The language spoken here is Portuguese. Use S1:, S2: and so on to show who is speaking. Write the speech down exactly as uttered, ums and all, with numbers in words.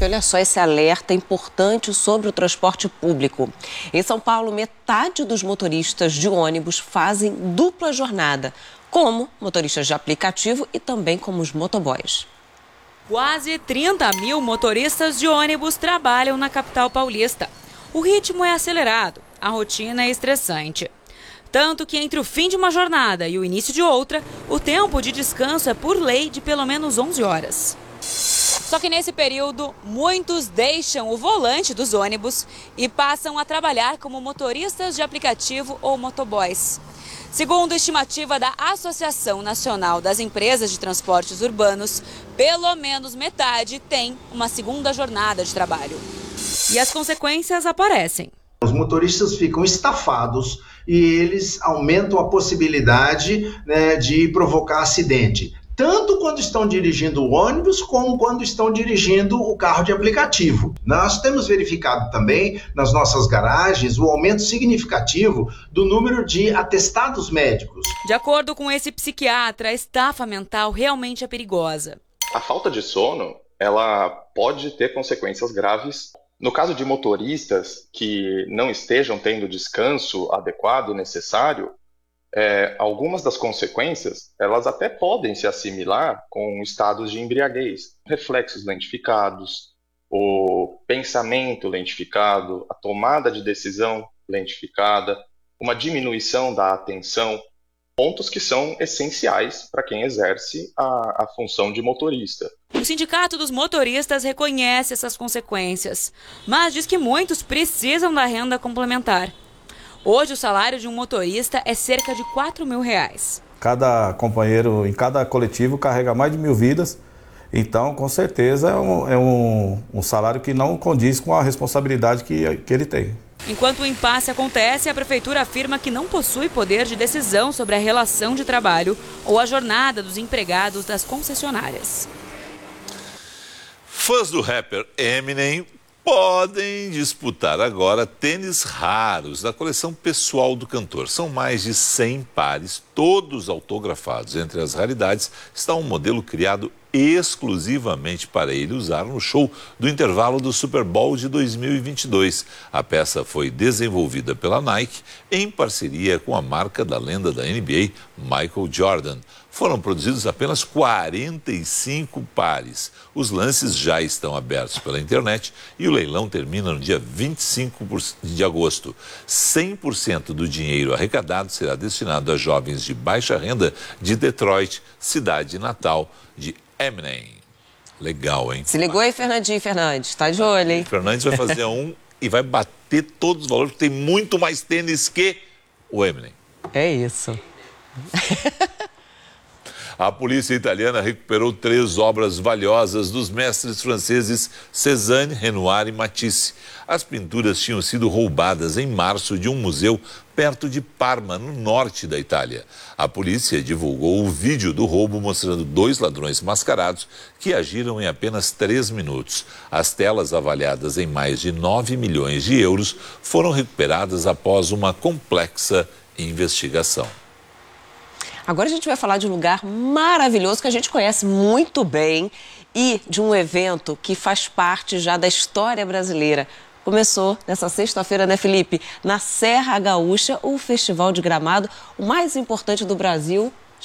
S1: olha só esse alerta importante sobre o transporte público. Em São Paulo, metade dos motoristas de ônibus fazem dupla jornada, como motoristas de aplicativo e também como os motoboys.
S2: Quase trinta mil motoristas de ônibus trabalham na capital paulista. O ritmo é acelerado, a rotina é estressante. Tanto que entre o fim de uma jornada e o início de outra, o tempo de descanso é por lei de pelo menos onze horas. Só que nesse período, muitos deixam o volante dos ônibus e passam a trabalhar como motoristas de aplicativo ou motoboys. Segundo a estimativa da Associação Nacional das Empresas de Transportes Urbanos, pelo menos metade tem uma segunda jornada de trabalho. E as consequências aparecem.
S3: Os motoristas ficam estafados e eles aumentam a possibilidade, né, de provocar acidente. Tanto quando estão dirigindo o ônibus, como quando estão dirigindo o carro de aplicativo. Nós temos verificado também, nas nossas garagens, o aumento significativo do número de atestados médicos.
S2: De acordo com esse psiquiatra, a estafa mental realmente é perigosa.
S4: A falta de sono, ela pode ter consequências graves. No caso de motoristas que não estejam tendo descanso adequado, necessário, É, algumas das consequências, elas até podem se assimilar com estados de embriaguez, reflexos lentificados, o pensamento lentificado, a tomada de decisão lentificada, uma diminuição da atenção, pontos que são essenciais para quem exerce a, a função de motorista.
S2: O Sindicato dos Motoristas reconhece essas consequências, mas diz que muitos precisam da renda complementar. Hoje, o salário de um motorista é cerca de quatro mil reais.
S5: Cada companheiro em cada coletivo carrega mais de mil vidas, então, com certeza, é um, é um, um salário que não condiz com a responsabilidade que, que ele tem.
S2: Enquanto o impasse acontece, a Prefeitura afirma que não possui poder de decisão sobre a relação de trabalho ou a jornada dos empregados das concessionárias.
S6: Fãs do rapper Eminem podem disputar agora tênis raros da coleção pessoal do cantor. São mais de cem pares, todos autografados. Entre as raridades está um modelo criado exclusivamente para ele usar no show do intervalo do Super Bowl de dois mil e vinte e dois. A peça foi desenvolvida pela Nike em parceria com a marca da lenda da N B A, Michael Jordan. Foram produzidos apenas quarenta e cinco pares. Os lances já estão abertos pela internet e o leilão termina no dia vinte e cinco de agosto. cem por cento do dinheiro arrecadado será destinado a jovens de baixa renda de Detroit, cidade natal de Eminem. Legal, hein?
S1: Se ligou aí, Fernandinho Fernandes. Tá de olho, hein?
S6: Fernandes vai fazer um e vai bater todos os valores, porque tem muito mais tênis que o Eminem.
S1: É isso.
S6: A polícia italiana recuperou três obras valiosas dos mestres franceses Cézanne, Renoir e Matisse. As pinturas tinham sido roubadas em março de um museu perto de Parma, no norte da Itália. A polícia divulgou o vídeo do roubo mostrando dois ladrões mascarados que agiram em apenas três minutos. As telas, avaliadas em mais de nove milhões de euros, foram recuperadas após uma complexa investigação.
S1: Agora a gente vai falar de um lugar maravilhoso que a gente conhece muito bem e de um evento que faz parte já da história brasileira. Começou nessa sexta-feira, né, Felipe? Na Serra Gaúcha, o Festival de Gramado, o mais importante do Brasil,